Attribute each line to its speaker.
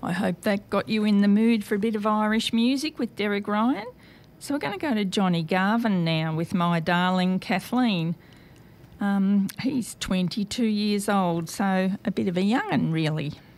Speaker 1: I hope that got you in the mood for a bit of Irish music with Derek Ryan. So we're going to go to Johnny Garvin now with My Darling Kathleen. He's 22 years old, so a bit of a young'un really.